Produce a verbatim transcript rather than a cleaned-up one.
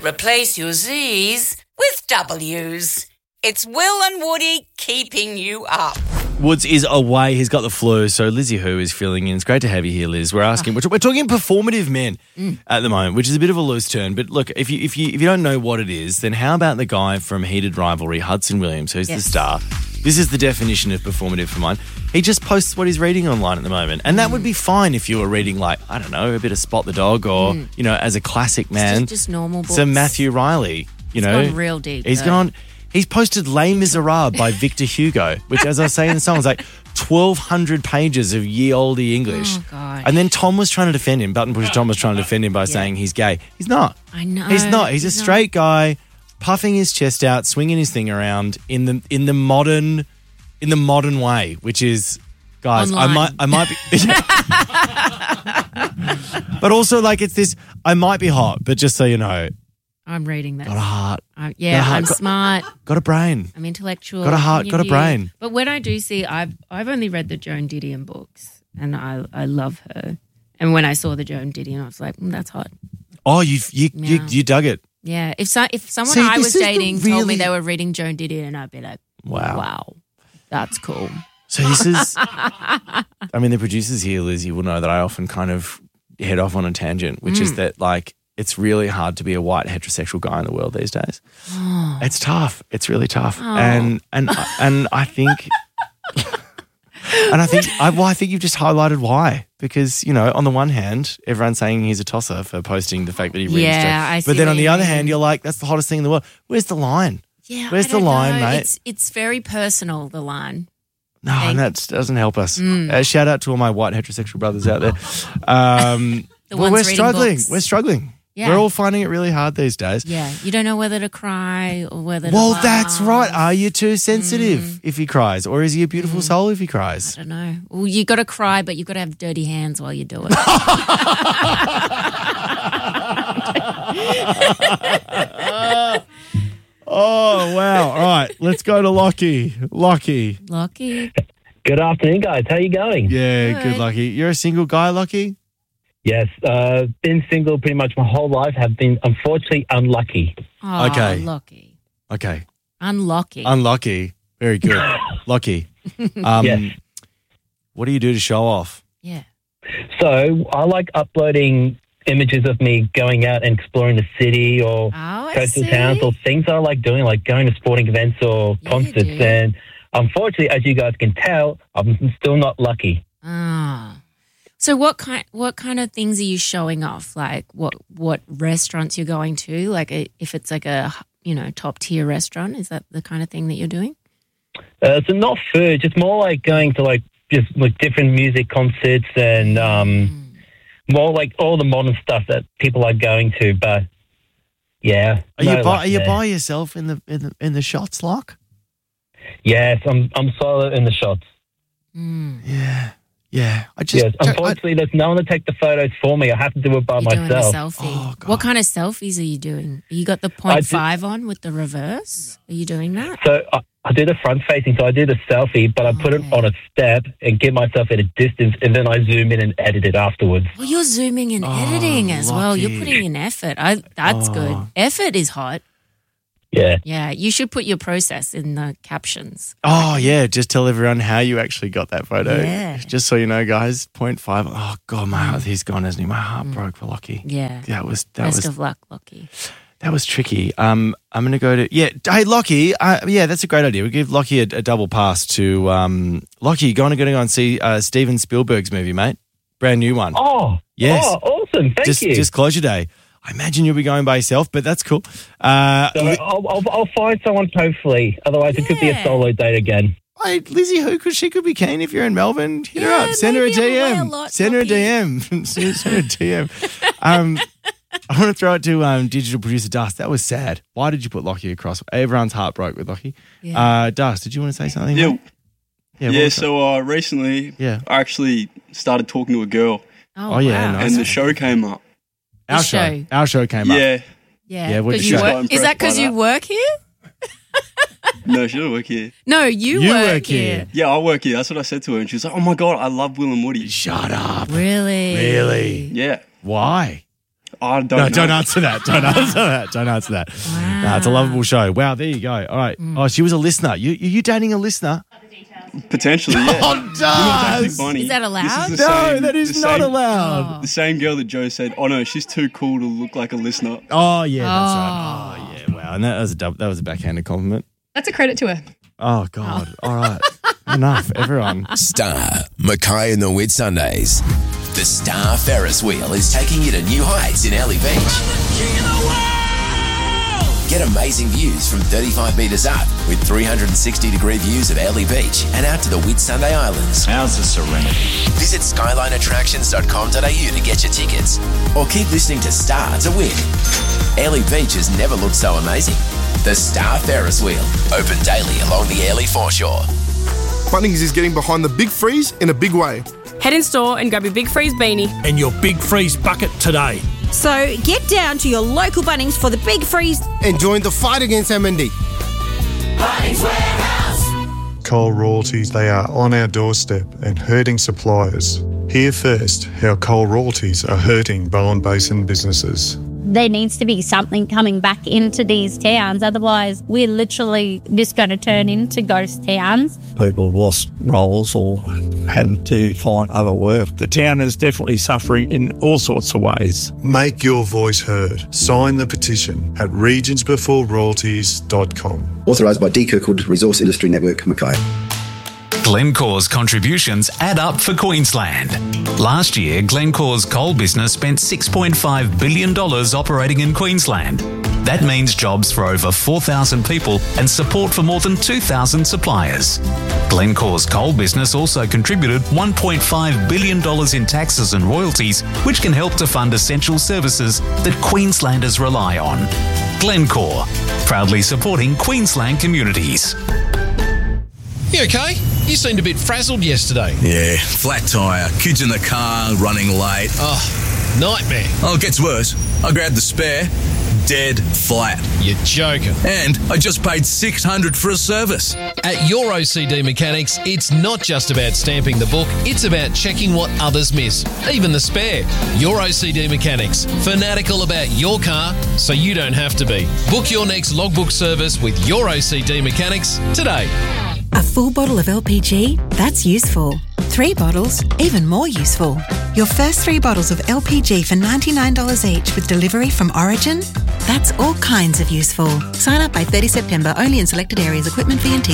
Replace your Z's with W's. It's Will and Woody keeping you up. Woods is away. He's got the flu. So Lizzie Who is filling in. It's great to have you here, Liz. We're asking, we're, we're talking performative men mm. at the moment, which is a bit of a loose term. But look, if you if you if you don't know what it is, then how about the guy from Heated Rivalry, Hudson Williams, who's yes. the star? This is the definition of performative for mine. He just posts what he's reading online at the moment. And that mm. would be fine if you were reading, like, I don't know, a bit of Spot the Dog or, mm. you know, as a classic man. Just, just normal books. Some Matthew Riley, you he's know. He's gone real deep. He's though. gone... He's posted Les Miserables by Victor Hugo, which, as I was saying in the song, is like twelve hundred pages of ye olde English. Oh, God. And then Tom was trying to defend him. Button Push Tom was trying to defend him by yeah. saying he's gay. He's not. I know. He's not. He's, he's a not. straight guy, puffing his chest out, swinging his thing around in the in the modern in the modern way, which is, guys, Online. I might I might be, but also like it's this. I might be hot, but just so you know. I'm reading that. Got a heart. Uh, yeah, got a heart. I'm got, smart. Got a brain. I'm intellectual. Got a heart. Got a brain. But when I do see, I've I've only read the Joan Didion books, and I I love her. And when I saw the Joan Didion, I was like, mm, that's hot. Oh, you you, yeah. you you dug it. Yeah. If so, if someone see, I was dating really... told me they were reading Joan Didion, I'd be like, wow, wow, that's cool. So this is. I mean, the producers here, Liz, you will know that I often kind of head off on a tangent, which mm. is that like. It's really hard to be a white heterosexual guy in the world these days. Oh. It's tough. It's really tough. Oh. And and and I think and I think I, well, I think you've just highlighted why. Because, you know, on the one hand, everyone's saying he's a tosser for posting the fact that he reads. Yeah, I see. But then on the other mean. hand, you're like, that's the hottest thing in the world. Where's the line? Yeah, Where's I don't the line, know. mate? It's it's very personal, the line. No, and that doesn't help us. Mm. Uh, shout out to all my white heterosexual brothers out there. Um, the well, ones we're reading struggling. books. We're struggling. Yeah. We're all finding it really hard these days. Yeah, you don't know whether to cry or whether to Well, laugh. that's right. Are you too sensitive Mm. if he cries? Or is he a beautiful mm. soul if he cries? I don't know. Well, you got to cry, but you got to have dirty hands while you do it. Oh, wow. All right, let's go to Lockie. Lockie. Lockie. Good afternoon, guys. How you going? Yeah, good. good, Lockie. You're a single guy, Lockie? Yes, uh, been single pretty much my whole life. Have been unfortunately unlucky. Oh, Okay. Lucky. Okay. Unlucky. Unlucky. Very good. Lucky. Um, Yes. What do you do to show off? yeah. So I like uploading images of me going out and exploring the city or Oh, I coastal see. towns or things I like doing, like going to sporting events or Yeah, you concerts. do. And unfortunately, as you guys can tell, I'm still not lucky. Ah. So what kind what kind of things are you showing off? Like what what restaurants you're going to? Like a, if it's like a you know top tier restaurant, is that the kind of thing that you're doing? Uh, so not food, just more like going to like just like different music concerts and um, Mm. more like all the modern stuff that people are going to. But yeah, Are no you by, luck are you there. by yourself in the in the in the shots, Lock? Yes, I'm I'm solo in the shots. Mm. Yeah. Yeah. I just Yes, don't- I- unfortunately, there's no one to take the photos for me. I have to do it by You're doing a myself. selfie. Oh, God. What kind of selfies are you doing? You got the I point did- five on with the reverse? Are you doing that? So I, I do the front facing, so I do the selfie, but I put it Okay. on a step and get myself at a distance, and then I zoom in and edit it afterwards. Well, you're zooming and Oh, editing as well. You're lucky. putting in effort. I, that's Oh. good. Effort is hot. Yeah. Yeah, you should put your process in the captions. Oh, yeah. Just tell everyone how you actually got that photo. Yeah. Just so you know, guys, point five. Oh, God, my heart, he's gone, hasn't he? My heart broke for Lockie. Yeah. That was, that Best was, of luck, Lockie. that was tricky. Um, I'm going to go to, yeah. Hey, Lockie. Uh, yeah, that's a great idea. We give Lockie a, a double pass to, um, Lockie, go on and go and see uh, Steven Spielberg's movie, mate. Brand new one. Oh, Yes. Oh, awesome. Thank just, you. just closure day. I imagine you'll be going by yourself, but that's cool. Uh, So I'll, I'll, I'll find someone, hopefully. Otherwise, it could be a Yeah. solo date again. Hey, Lizzie, who could she could be keen if you're in Melbourne? Hit her Yeah, up. Send her a maybe I'm away D M. a lot, Send her a Lockie. D M. Send her a D M. Um, I want to throw it to um, digital producer Dust. That was sad. Why did you put Lockie across? Everyone's heart broke with Lockie. Yeah. Uh, Dust, did you want to say something? Yeah, mate? Yeah. what yeah. was that? So uh, recently, Yeah. I actually started talking to a girl, Oh, Oh, yeah, wow. nice. and the show came up. our the show. show. Our show came up. Yeah, Yeah. Yeah, what 'Cause did you you work- say? is that because Impressed by you that. work here? no, she doesn't work here. No, you, You work, work here. here. Yeah, I work here. That's what I said to her, and she was like, "Oh my god, I love Will and Woody." Shut up. Really? Really? Yeah, Why? I don't No, know. don't answer that. Don't answer that. Don't answer that. Wow. Nah, it's a lovable show. Wow, there you go. All right. Oh, she was a listener. You, you you dating a listener? Potentially, yeah. Oh, You know what's actually does. funny? Is that allowed? This is the No, same- that is the not same- allowed. The same girl that Joe said, oh no, she's too cool to look like a listener. Oh yeah, that's right. Oh yeah, wow. And that was a dub, that was a backhanded compliment. That's a credit to her. Oh god. All right. Enough, everyone. Star, Mackay and the Whit Sundays. The Star Ferris wheel is taking you to new heights in Early Beach. Get amazing views from thirty-five metres up with three hundred sixty degree views of Early Beach and out to the Whit Sunday Islands. How's the serenity? Visit skyline attractions dot com dot a u to get your tickets or keep listening to Star to win. Early Beach has never looked so amazing. The Star Ferris wheel, open daily along the Early foreshore. Bunnings is getting behind the Big Freeze in a big way. Head in store and grab your Big Freeze beanie. And your Big Freeze bucket today. So get down to your local Bunnings for the Big Freeze. And join the fight against M and D. Coal royalties, they are on our doorstep and hurting suppliers. Hear first how coal royalties are hurting Bowen Basin businesses. There needs to be something coming back into these towns, otherwise we're literally just going to turn into ghost towns. People have lost roles or had to find other work. The town is definitely suffering in all sorts of ways. Make your voice heard. Sign the petition at regions before royalties dot com. Authorised by D. Kirkwood Resource Industry Network, Mackay. Glencore's contributions add up for Queensland. Last year, Glencore's coal business spent six point five billion dollars operating in Queensland. That means jobs for over four thousand people and support for more than two thousand suppliers. Glencore's coal business also contributed one point five billion dollars in taxes and royalties, which can help to fund essential services that Queenslanders rely on. Glencore, proudly supporting Queensland communities. You okay? You seemed a bit frazzled yesterday. Yeah, flat tyre, kids in the car, running late. Oh, nightmare. Oh, it gets worse. I grabbed the spare, dead flat. You're joking. And I just paid six hundred dollars for a service. At Your O C D Mechanics, it's not just about stamping the book, it's about checking what others miss, even the spare. Your O C D Mechanics, fanatical about your car so you don't have to be. Book your next logbook service with Your O C D Mechanics today. A full bottle of L P G? That's useful. Three bottles? Even more useful. Your first three bottles of L P G for ninety-nine dollars each with delivery from Origin? That's all kinds of useful. Sign up by thirtieth September only in selected areas. Equipment V and T